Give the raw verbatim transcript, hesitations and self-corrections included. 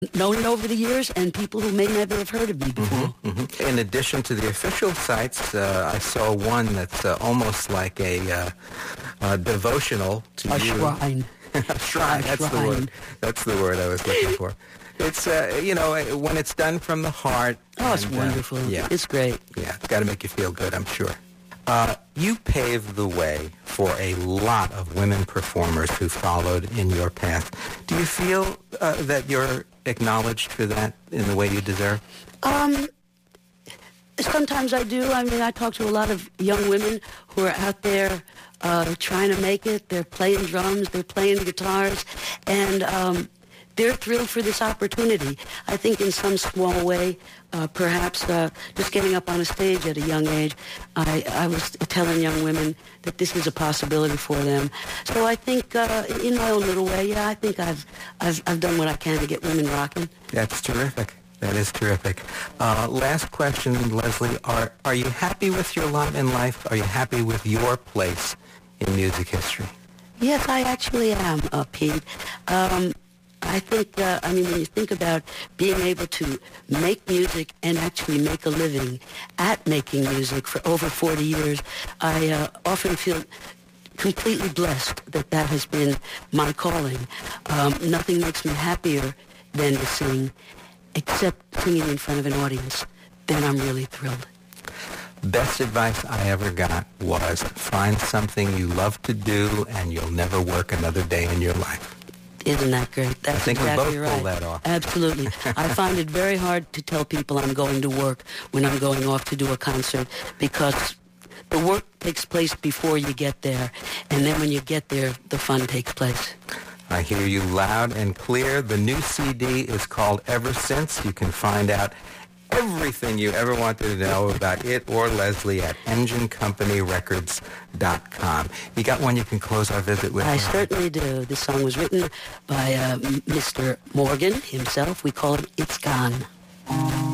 known it over the years, and people who may never have heard of me before. Mm-hmm, mm-hmm. In addition to the official sites, uh, I saw one that's uh, almost like a, uh, a devotional to a you. Shrine. a shrine. A That's shrine. the word. That's the word I was looking for. It's, uh, you know, when it's done from the heart. Oh, it's and, wonderful. Uh, yeah. It's great. Yeah, it's got to make you feel good, I'm sure. Uh, you paved the way for a lot of women performers who followed in your path. Do you feel uh, that you're acknowledged for that in the way you deserve? Um, sometimes I do. I mean, I talk to a lot of young women who are out there uh, trying to make it. They're playing drums, they're playing guitars, and um, they're thrilled for this opportunity. I think in some small way, uh, perhaps uh, just getting up on a stage at a young age, I, I was telling young women that this is a possibility for them. So I think uh, in my own little way, yeah, I think I've, I've, I've done what I can to get women rocking. That's terrific. That is terrific. Uh, last question, Leslie. Are, are you happy with your lot in life? Are you happy with your place in music history? Yes, I actually am, uh, Pete. Um, I think, uh, I mean, when you think about being able to make music and actually make a living at making music for over forty years, I uh, often feel completely blessed that that has been my calling. Um, nothing makes me happier than to sing, except singing in front of an audience. Then I'm really thrilled. Best advice I ever got was find something you love to do and you'll never work another day in your life. Isn't that great? That's I think exactly we both pull right. that off. Absolutely. I find it very hard to tell people I'm going to work when I'm going off to do a concert, because the work takes place before you get there, and then when you get there, the fun takes place. I hear you loud and clear. The new C D is called Ever Since. You can find out everything you ever wanted to know about it or Leslie at engine company records dot com. You got one you can close our visit with? I certainly do. This song was written by uh, Mister Morgan himself. We call him It's Gone.